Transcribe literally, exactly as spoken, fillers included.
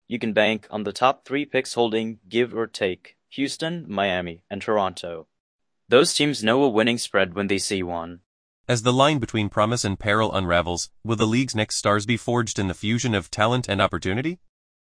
You can bank on the top three picks holding give or take Houston, Miami, and Toronto. Those teams know a winning spread when they see one. As the line between promise and peril unravels, will the league's next stars be forged in the fusion of talent and opportunity?